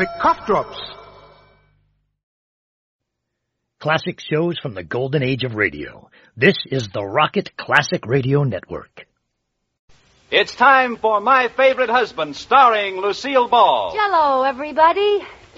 Classic Cough Drops. Classic shows from the golden age of radio. This is the Rocket Classic Radio Network. It's time for My Favorite Husband, starring Lucille Ball. Hello, everybody.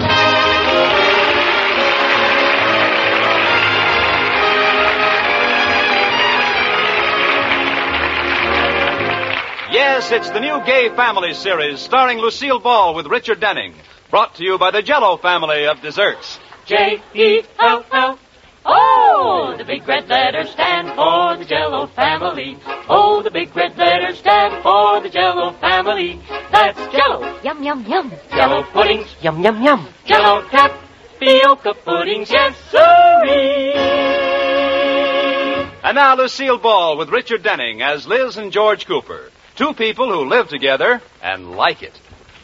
Yes, it's the new Gay Family series starring Lucille Ball with Richard Denning. Brought to you by the Jell-O family of desserts. J-E-L-L. Oh, the big red letters stand for the Jell-O family. Oh, the big red letters stand for the Jell-O family. That's Jell-O. Yum, yum, yum. Jell-O puddings. Yum, yum, yum. Jell-O tapioca puddings. Yes, sirree. And now Lucille Ball with Richard Denning as Liz and George Cooper. Two people who live together and like it.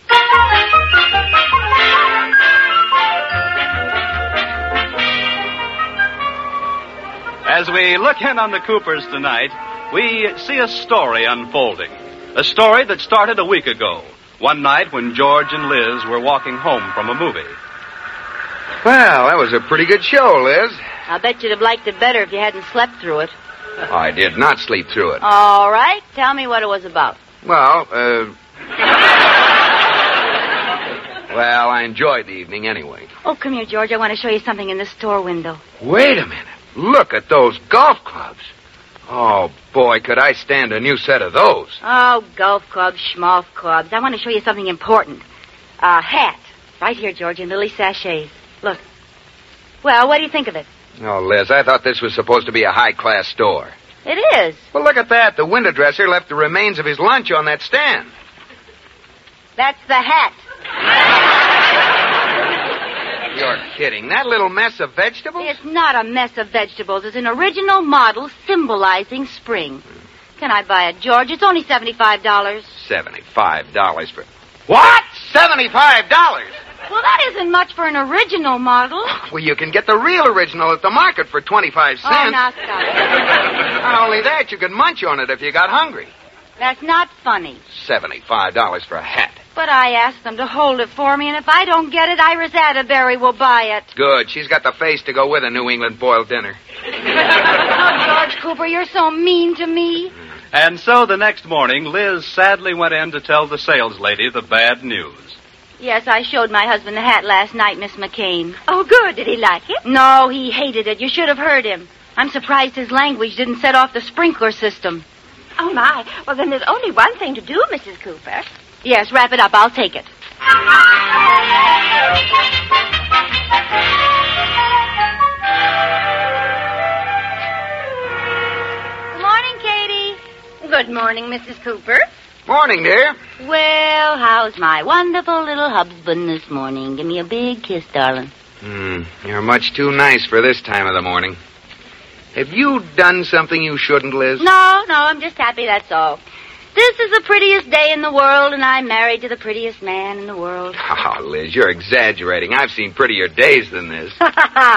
As we look in on the Coopers tonight, we see a story unfolding. A story that started a week ago, one night when George and Liz were walking home from a movie. Well, that was a pretty good show, Liz. I bet you'd have liked it better if you hadn't slept through it. I did not sleep through it. All right. Tell me what it was about. Well, well, I enjoyed the evening anyway. Oh, come here, George. I want to show you something in the store window. Wait a minute. Look at those golf clubs. Oh, boy, could I stand a new set of those. Oh, golf clubs, schmolf clubs. I want to show you something important. A hat. Right here, George, in lily sachets. Look. Well, what do you think of it? Oh, Liz, I thought this was supposed to be a high-class store. It is. Well, look at that. The window dresser left the remains of his lunch on that stand. That's the hat. You're kidding. That little mess of vegetables? It's not a mess of vegetables. It's an original model symbolizing spring. Can I buy it, George? It's only $75. $75 for... What? $75? Well, that isn't much for an original model. Well, you can get the real original at the market for 25 cents. Oh, now stop it. Not only that, you could munch on it if you got hungry. That's not funny. $75 for a hat. But I asked them to hold it for me, and if I don't get it, Iris Atterbury will buy it. Good. She's got the face to go with a New England boiled dinner. Oh, George Cooper, you're so mean to me. And so the next morning, Liz sadly went in to tell the sales lady the bad news. Yes, I showed my husband the hat last night, Miss McCain. Oh, good. Did he like it? No, he hated it. You should have heard him. I'm surprised his language didn't set off the sprinkler system. Oh, my. Well, then there's only one thing to do, Mrs. Cooper. Yes, wrap it up. I'll take it. Good morning, Katie. Good morning, Mrs. Cooper. Morning, dear. Well, how's my wonderful little husband this morning? Give me a big kiss, darling. You're much too nice for this time of the morning. Have you done something you shouldn't, Liz? No, I'm just happy, that's all. This is the prettiest day in the world, and I'm married to the prettiest man in the world. Oh, Liz, you're exaggerating. I've seen prettier days than this. Come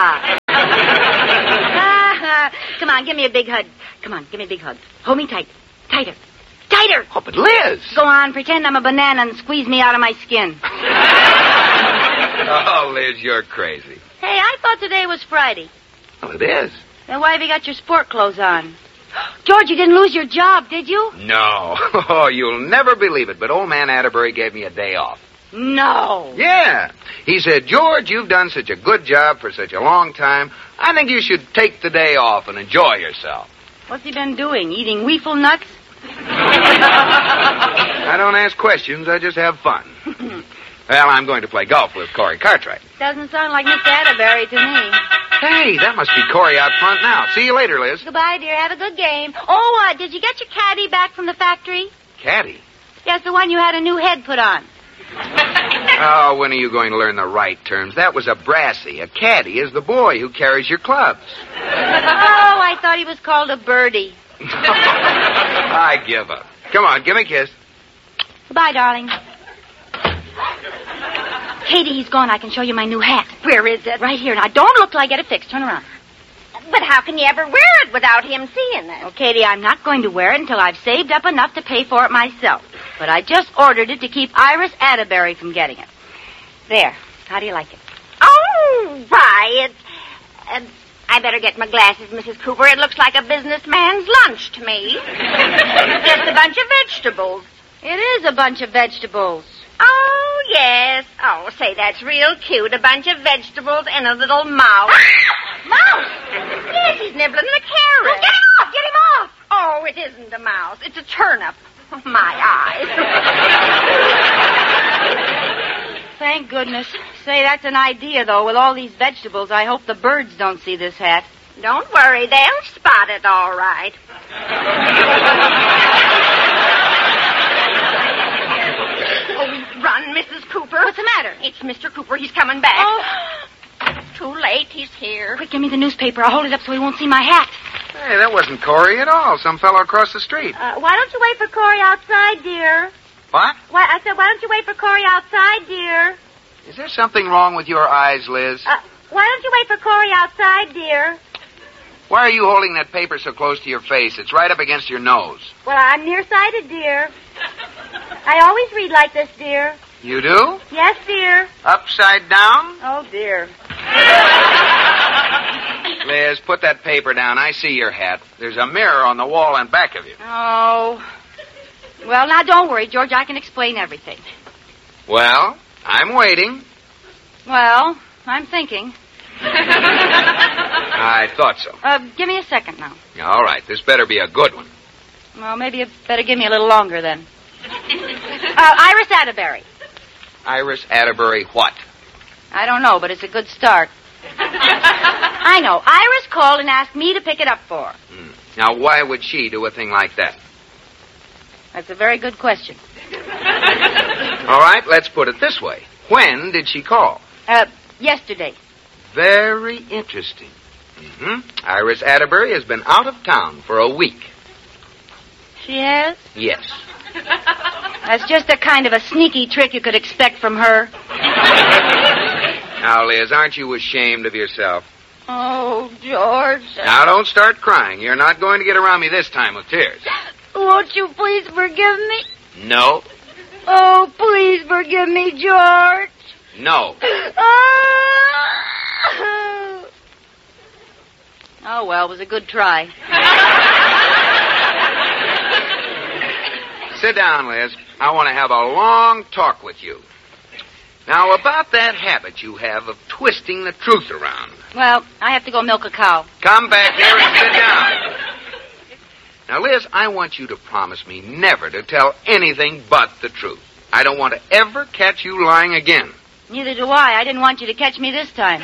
on, give me a big hug. Come on, give me a big hug. Hold me tight. Tighter. Tighter. Oh, but Liz! Go on, pretend I'm a banana and squeeze me out of my skin. Oh, Liz, you're crazy. Hey, I thought today was Friday. Well, it is. Then why have you got your sport clothes on? George, you didn't lose your job, did you? No. Oh, you'll never believe it, but old man Atterbury gave me a day off. No. Yeah. He said, George, you've done such a good job for such a long time. I think you should take the day off and enjoy yourself. What's he been doing? Eating weefle nuts? I don't ask questions. I just have fun. Well, I'm going to play golf with Corey Cartwright. Doesn't sound like Miss Atterbury to me. Hey, that must be Corey out front now. See you later, Liz. Goodbye, dear. Have a good game. Oh, did you get your caddy back from the factory? Caddy? Yes, the one you had a new head put on. Oh, when are you going to learn the right terms? That was a brassy. A caddy is the boy who carries your clubs. Oh, I thought he was called a birdie. I give up. Come on, give me a kiss. Goodbye, darling. Katie, he's gone. I can show you my new hat. Where is it? Right here. Now, don't look till I get it fixed. Turn around. But how can you ever wear it without him seeing it? Oh, Katie, I'm not going to wear it until I've saved up enough to pay for it myself. But I just ordered it to keep Iris Atterbury from getting it. There. How do you like it? Oh, why, it's... I better get my glasses, Mrs. Cooper. It looks like a businessman's lunch to me. Just a bunch of vegetables. It is a bunch of vegetables. Oh, yes. Oh, say, that's real cute. A bunch of vegetables and a little mouse. Mouse? Yes, he's nibbling the carrot. Get him off! Get him off! Oh, it isn't a mouse. It's a turnip. Oh, my eyes. Thank goodness. Say, that's an idea, though. With all these vegetables, I hope the birds don't see this hat. Don't worry. They'll spot it all right. Oh, run, Mrs. Cooper. What's the matter? It's Mr. Cooper. He's coming back. Oh. Too late. He's here. Quick, give me the newspaper. I'll hold it up so he won't see my hat. Hey, that wasn't Corey at all. Some fellow across the street. Why don't you wait for Corey outside, dear? What? I said, why don't you wait for Corey outside, dear? Is there something wrong with your eyes, Liz? Why don't you wait for Corey outside, dear? Why are you holding that paper so close to your face? It's right up against your nose. Well, I'm nearsighted, dear. I always read like this, dear. You do? Yes, dear. Upside down? Oh, dear. Liz, put that paper down. I see your hat. There's a mirror on the wall in back of you. Oh. Well, now, don't worry, George. I can explain everything. Well, I'm waiting. Well, I'm thinking. I thought so. Give me a second now. All right, this better be a good one. Well, maybe you better give me a little longer then. Iris Atterbury. Iris Atterbury what? I don't know, but it's a good start. I know. Iris called and asked me to pick it up for her. Now, why would she do a thing like that? That's a very good question. All right, let's put it this way. When did she call? Yesterday. Very interesting. Iris Atterbury has been out of town for a week. She has? Yes. That's just the kind of a sneaky trick you could expect from her. Now, Liz, aren't you ashamed of yourself? Oh, George. Now, don't start crying. You're not going to get around me this time with tears. Won't you please forgive me? No. Oh, please forgive me, George. No. Oh, well, it was a good try. Sit down, Liz. I want to have a long talk with you. Now, about that habit you have of twisting the truth around. Well, I have to go milk a cow. Come back here and sit down. Now, Liz, I want you to promise me never to tell anything but the truth. I don't want to ever catch you lying again. Neither do I. I didn't want you to catch me this time.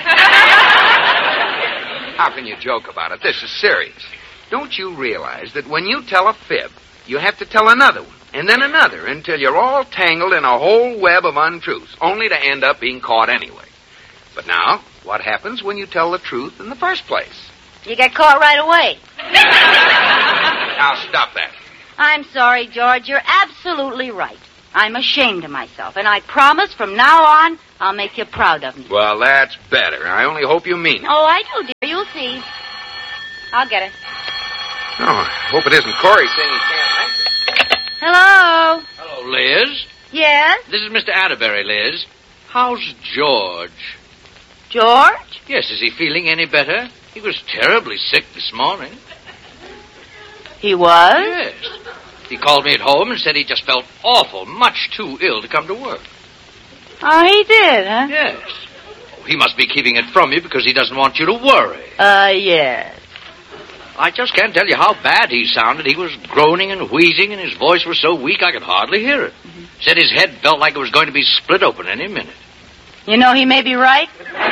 How can you joke about it? This is serious. Don't you realize that when you tell a fib, you have to tell another one, and then another, until you're all tangled in a whole web of untruths, only to end up being caught anyway. But now, what happens when you tell the truth in the first place? You get caught right away. Now, stop that. I'm sorry, George. You're absolutely right. I'm ashamed of myself, and I promise from now on I'll make you proud of me. Well, that's better. I only hope you mean it. Oh, I do, dear. You'll see. I'll get it. Oh, I hope it isn't Corey saying he can't make it. Hello? Hello, Liz. Yes? This is Mr. Atterbury, Liz. How's George? George? Yes, is he feeling any better? He was terribly sick this morning. He was? Yes. He called me at home and said he just felt awful, much too ill to come to work. Oh, he did, huh? Yes. Oh, he must be keeping it from you because he doesn't want you to worry. Yes. I just can't tell you how bad he sounded. He was groaning and wheezing, and his voice was so weak I could hardly hear it. Said his head felt like it was going to be split open any minute. You know, he may be right.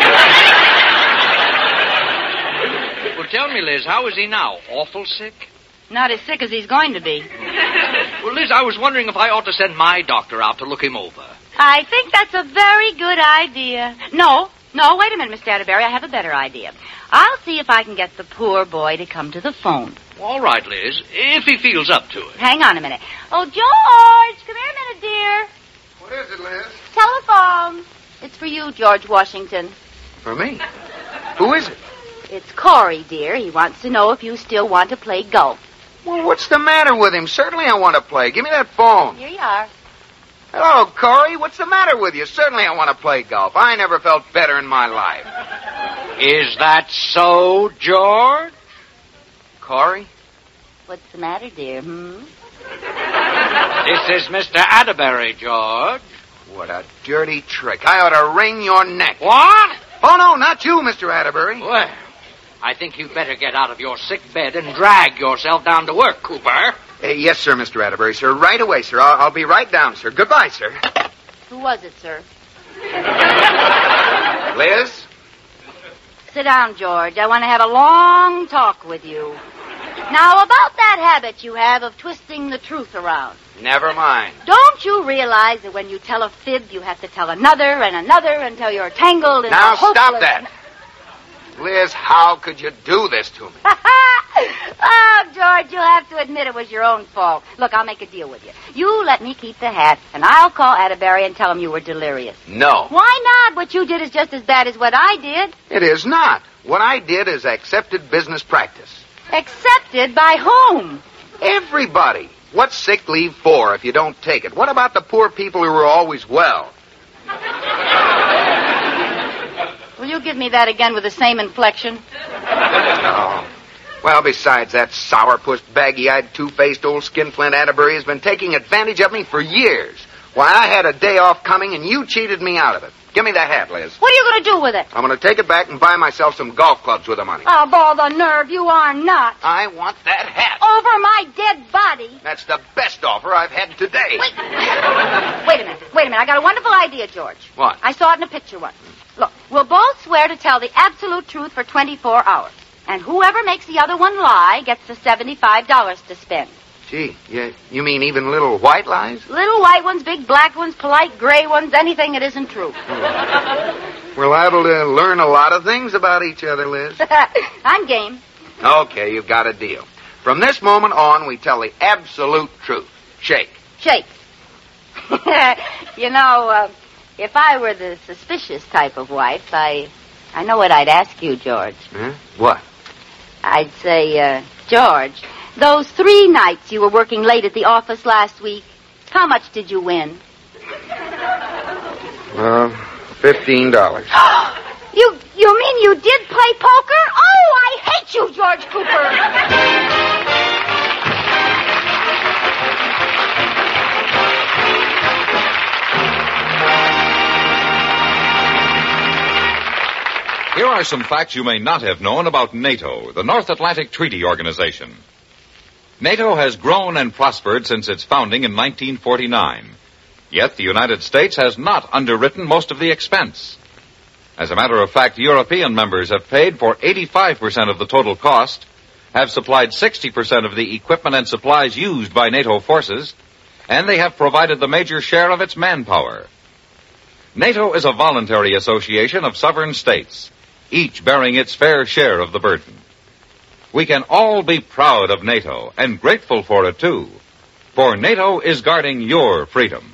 Well, tell me, Liz, how is he now? Awful sick? Not as sick as he's going to be. Well, Liz, I was wondering if I ought to send my doctor out to look him over. I think that's a very good idea. No, wait a minute, Mr. Atterbury. I have a better idea. I'll see if I can get the poor boy to come to the phone. All right, Liz, if he feels up to it. Hang on a minute. Oh, George, come here a minute, dear. What is it, Liz? Telephone. It's for you, George Washington. For me? Who is it? It's Corey, dear. He wants to know if you still want to play golf. Well, what's the matter with him? Certainly I want to play. Give me that phone. Here you are. Hello, Corey. What's the matter with you? Certainly I want to play golf. I never felt better in my life. Is that so, George? Corey? What's the matter, dear? This is Mr. Atterbury, George. What a dirty trick. I ought to wring your neck. What? Oh, no, not you, Mr. Atterbury. Well, I think you'd better get out of your sick bed and drag yourself down to work, Cooper. Yes, sir, Mr. Atterbury, sir. Right away, sir. I'll be right down, sir. Goodbye, sir. Who was it, sir? Liz? Sit down, George. I want to have a long talk with you. Now, about that habit you have of twisting the truth around. Never mind. Don't you realize that when you tell a fib, you have to tell another and another until you're tangled in Now, a hopeless... stop that. Liz, how could you do this to me? Oh, George, you'll have to admit it was your own fault. Look, I'll make a deal with you. You let me keep the hat, and I'll call Atterbury and tell him you were delirious. No. Why not? What you did is just as bad as what I did. It is not. What I did is accepted business practice. Accepted by whom? Everybody. What's sick leave for if you don't take it? What about the poor people who are always well? Will you give me that again with the same inflection? Oh. Well, besides, that sourpuss, baggy-eyed, two-faced old skinflint Atterbury has been taking advantage of me for years. Why, I had a day off coming, and you cheated me out of it. Give me that hat, Liz. What are you going to do with it? I'm going to take it back and buy myself some golf clubs with the money. Oh, ball the nerve. You are not. I want that hat. Over my dead body. That's the best offer I've had today. Wait a minute. I got a wonderful idea, George. What? I saw it in a picture once. Look, we'll both swear to tell the absolute truth for 24 hours. And whoever makes the other one lie gets the $75 to spend. Gee, you mean even little white lies? Little white ones, big black ones, polite gray ones, anything that isn't true. We're liable to learn a lot of things about each other, Liz. I'm game. Okay, you've got a deal. From this moment on, we tell the absolute truth. Shake. Shake. You know, if I were the suspicious type of wife, I know what I'd ask you, George. Huh? What? I'd say, George, those 3 nights you were working late at the office last week, how much did you win? $15. You mean you did play poker? Oh, I hate you, George Cooper. Here are some facts you may not have known about NATO, the North Atlantic Treaty Organization. NATO has grown and prospered since its founding in 1949. Yet the United States has not underwritten most of the expense. As a matter of fact, European members have paid for 85% of the total cost, have supplied 60% of the equipment and supplies used by NATO forces, and they have provided the major share of its manpower. NATO is a voluntary association of sovereign states, each bearing its fair share of the burden. We can all be proud of NATO and grateful for it, too, for NATO is guarding your freedom.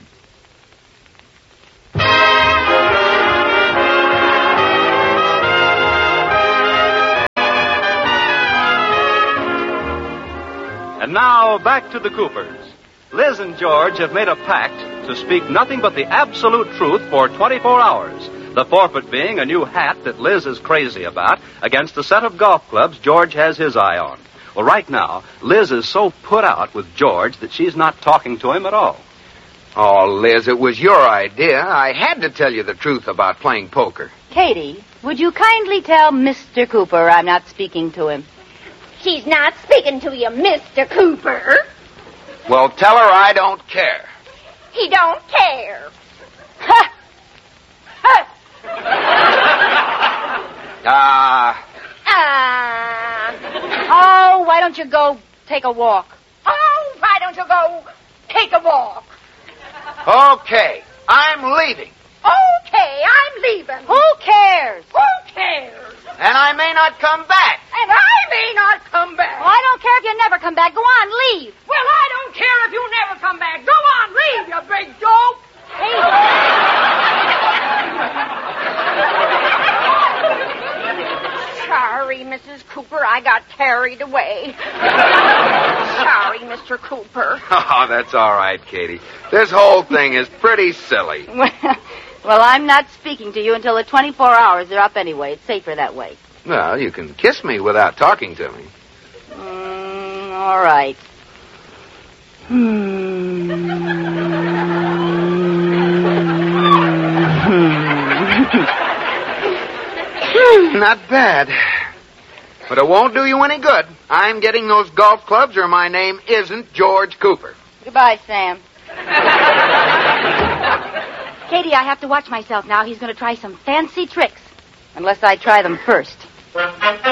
And now, back to the Coopers. Liz and George have made a pact to speak nothing but the absolute truth for 24 hours. The forfeit being a new hat that Liz is crazy about against a set of golf clubs George has his eye on. Well, right now, Liz is so put out with George that she's not talking to him at all. Oh, Liz, it was your idea. I had to tell you the truth about playing poker. Katie, would you kindly tell Mr. Cooper I'm not speaking to him? She's not speaking to you, Mr. Cooper. Well, tell her I don't care. He don't care. Ha! Ha! Oh, why don't you go take a walk? Oh, why don't you go take a walk? Okay, I'm leaving. Okay, I'm leaving. Who cares? Who cares? And I may not come back. And I may not come back. Well, I don't care if you never come back. Go on, leave. Well, I don't care if you never come back. Go on, leave, you big dope. Sorry, Mrs. Cooper. I got carried away. Sorry, Mr. Cooper. Oh, that's all right, Katie. This whole thing is pretty silly. Well, I'm not speaking to you until the 24 hours are up anyway. It's safer that way. Well, you can kiss me without talking to me. All right. Not bad. But it won't do you any good. I'm getting those golf clubs or my name isn't George Cooper. Goodbye, Sam. Katie, I have to watch myself now. He's going to try some fancy tricks. Unless I try them first.